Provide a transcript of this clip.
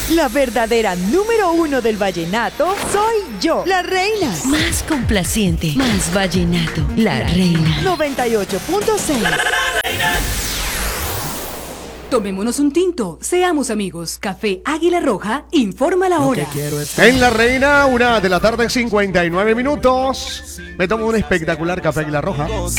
La verdadera número uno del vallenato soy yo, la reina. Más complaciente, más vallenato, la reina. 98.6. Tomémonos un tinto, seamos amigos. Café Águila Roja informa la hora. En La Reina, 1:59 PM. Me tomo un espectacular café Águila Roja.